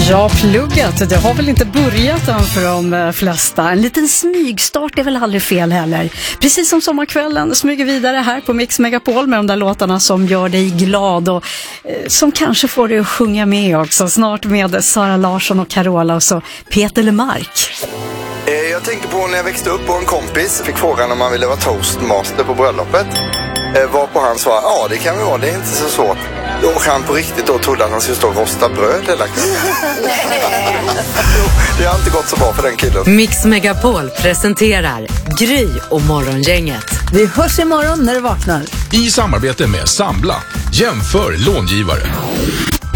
Ja, plugget, det har väl inte börjat än för de flesta. En liten smygstart är väl aldrig fel heller. Precis som sommarkvällen smyger vidare här på Mix Megapol med de där låtarna som gör dig glad och som kanske får dig att sjunga med också. Snart med Sara Larsson och Carola och så Peter Lemark. Jag tänker på när jag växte upp och en kompis fick frågan om man ville vara toastmaster på bröllopet. Varpå han sa, ja det kan vi vara, det är inte så svårt. Och han på riktigt då trodde att han skulle stå och rosta bröd hela kvällen. Det har inte gått så bra för den killen. Mix Megapol presenterar Gry och Morgongänget. Vi hörs imorgon när du vaknar. I samarbete med Sambla. Jämför långivare.